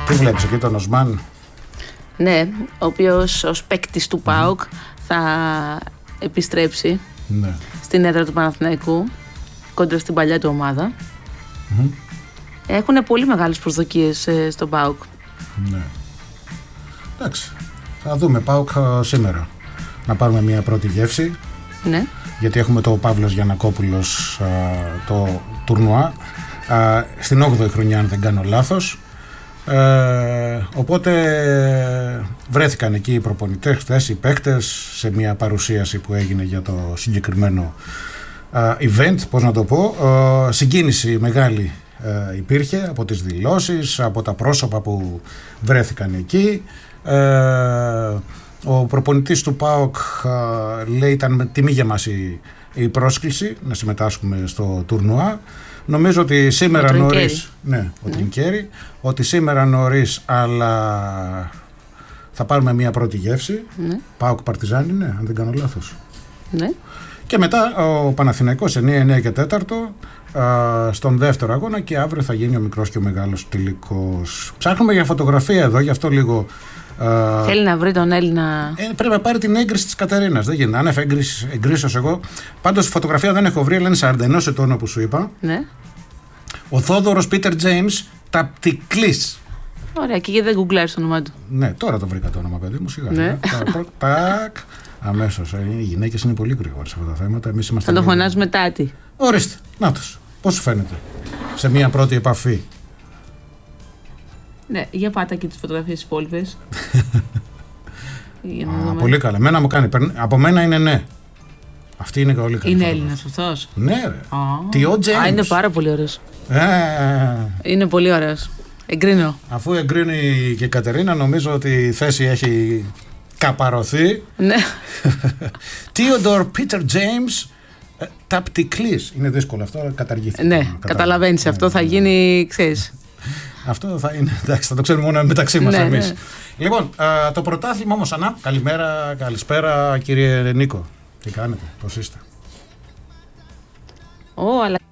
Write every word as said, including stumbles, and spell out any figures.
Τι βλέπεις εκεί τον Οσμάν? Ναι, ο οποίος ως παίκτης του ΠΑΟΚ mm. θα επιστρέψει ναι. στην έδρα του Παναθηναϊκού κόντρα στην παλιά του ομάδα. Mm. Έχουν πολύ μεγάλες προσδοκίες ε, στον ΠΑΟΚ. Ναι. Εντάξει, θα δούμε ΠΑΟΚ σήμερα. Να πάρουμε μια πρώτη γεύση. Ναι. Γιατί έχουμε το Παύλος Γιαννακόπουλος, α, το τουρνουά, α, στην όγδοη χρονιά αν δεν κάνω λάθος. Ε, οπότε βρέθηκαν εκεί οι προπονητές χθες, οι παίκτες, σε μια παρουσίαση που έγινε για το συγκεκριμένο α, event, πώς να το πω. Α, συγκίνηση μεγάλη α, υπήρχε από τις δηλώσεις, από τα πρόσωπα που βρέθηκαν εκεί. Ε, ο προπονητής του ΠΑΟΚ α, λέει ήταν τιμή για μας η, η πρόσκληση να συμμετάσχουμε στο τουρνουά. Νομίζω ότι σήμερα νωρίς, ναι, ο Τρινκέρι, ότι σήμερα νωρίς, αλλά θα πάρουμε μια πρώτη γεύση. Ναι. ΠΑΟΚ Παρτιζάνι, ναι, αν δεν κάνω λάθος. Ναι. Και μετά ο Παναθηναϊκός εννιά, εννιά και τέταρτο α, στον δεύτερο αγώνα, και αύριο θα γίνει ο μικρός και ο μεγάλος τελικός. Ψάχνουμε για φωτογραφία εδώ, γι' αυτό λίγο. Uh, Θέλει να βρει τον Έλληνα. Ε, πρέπει να πάρει την έγκριση της Κατερίνας. Δεν γίνεται. Αν εγκρίσω εγώ. Πάντως φωτογραφία δεν έχω βρει, αλλά είναι σαράντα ενός ετών που σου είπα. Ναι. Ο Θόδωρος Πίτερ Τζέιμς Ταπτικλής. Ωραία, και γιατί δεν γκουγκλάρεις το όνομά του? Ναι, τώρα το βρήκα το όνομα, παιδί μου, σιγά. Ναι. Τάκ. Αμέσως. Οι γυναίκες είναι πολύ γρήγορες σε αυτά τα θέματα. Εμείς είμαστε. Θα το φωνάζουμε τάτι. Ορίστε. Νάτος. Πώς σου φαίνεται σε μια πρώτη επαφή? Ναι, για πάτα και τις φωτογραφίες τις υπόλοιπες. Α, πολύ καλά. Μένα μου κάνει. Από μένα είναι ναι. Αυτή είναι πολύ καλή. Είναι Έλληνας αυτός? Ναι, ρε. Oh. Τι ο Τζέιμς. Α, είναι πάρα πολύ ωραίος. Ε, είναι πολύ ωραίος. Εγκρίνω. Αφού εγκρίνει και η Κατερίνα, νομίζω ότι η θέση έχει καπαρωθεί. Ναι. Theodore Peter James Ταπτικλής. Είναι δύσκολο αυτό, καταργήθηκε. Ναι, καταλαβαίνεις. Αυτό ναι, θα γίνει, ξέρεις. Αυτό θα είναι, εντάξει, θα το ξέρουμε μόνο μεταξύ μας, ναι, εμείς. Ναι. Λοιπόν, α, το πρωτάθλημα όμως, Ανά, καλημέρα, καλησπέρα κύριε Νίκο. Τι κάνετε, πώς είστε? Ω, oh, αλλά